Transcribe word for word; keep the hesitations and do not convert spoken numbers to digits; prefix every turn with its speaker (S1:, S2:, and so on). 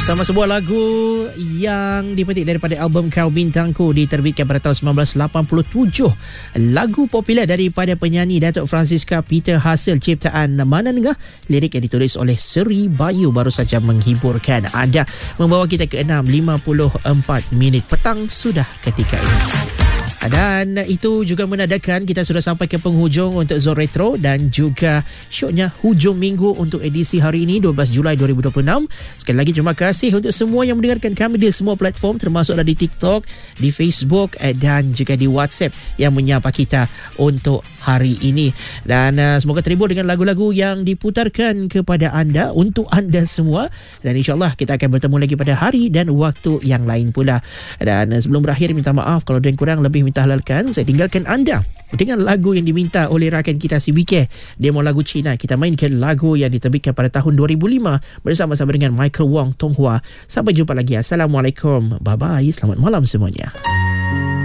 S1: Bersama sebuah lagu yang dipetik daripada album Kau Bintangku, diterbitkan pada tahun sembilan belas lapan puluh tujuh. Lagu popular daripada penyanyi Datuk Francisca Peter hasil ciptaan Mana Nengah. Lirik yang ditulis oleh Seri Bayu baru saja menghiburkan anda, membawa kita ke enam lima puluh empat minit petang sudah ketika ini. Dan itu juga menandakan kita sudah sampai ke penghujung untuk Zone Retro dan juga syoknya hujung minggu untuk edisi hari ini dua belas Julai dua ribu dua puluh enam. Sekali lagi terima kasih untuk semua yang mendengarkan kami di semua platform, termasuk ada di TikTok, di Facebook dan juga di WhatsApp yang menyapa kita untuk hari ini. Dan uh, semoga terhibur dengan lagu-lagu yang diputarkan kepada anda, untuk anda semua. Dan insyaAllah kita akan bertemu lagi pada hari dan waktu yang lain pula. Dan uh, sebelum berakhir, minta maaf kalau ada yang kurang lebih, minta halalkan. Saya tinggalkan anda dengan lagu yang diminta oleh rakan kita si B K. Dia mau lagu Cina. Kita mainkan lagu yang diterbitkan pada tahun dua ribu lima bersama-sama dengan Michael Wong Tong Hua. Sampai jumpa lagi. Assalamualaikum. Bye-bye. Selamat malam semuanya.